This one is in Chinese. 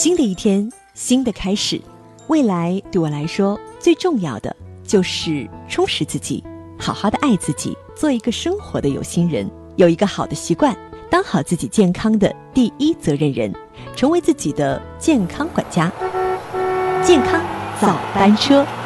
新的一天，新的开始，未来对我来说最重要的就是充实自己，好好的爱自己，做一个生活的有心人，有一个好的习惯，当好自己健康的第一责任人，成为自己的健康管家。健康早班车。